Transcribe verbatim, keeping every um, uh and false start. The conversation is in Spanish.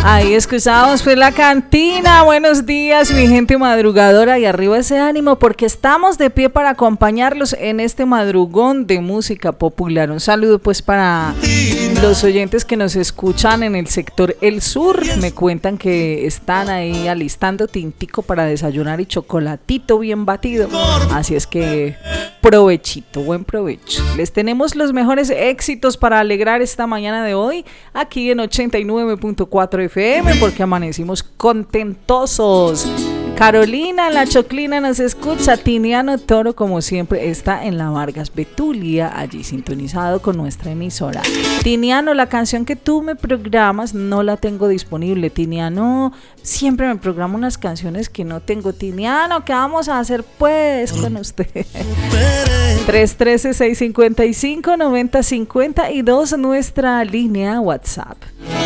Ahí escuchábamos pues la cantina. Buenos días, mi gente madrugadora, y arriba ese ánimo porque estamos de pie para acompañarlos en este madrugón de música popular. Un saludo pues para los oyentes que nos escuchan en el sector El Sur. Me cuentan que están ahí alistando tintico para desayunar y chocolatito bien batido. Así es que provechito, buen provecho. Les tenemos los mejores éxitos para alegrar esta mañana de hoy aquí en ochenta y nueve punto cuatro F M porque amanecimos contentosos. Carolina, la Choclina nos escucha. Tiniano Toro, como siempre, está en la Vargas Betulia, allí sintonizado con nuestra emisora. Tiniano, la canción que tú me programas no la tengo disponible. Tiniano siempre me programa unas canciones que no tengo. Tiniano, ¿qué vamos a hacer pues con usted? tres uno tres, seis cinco cinco, nueve cero cinco dos, nuestra línea WhatsApp.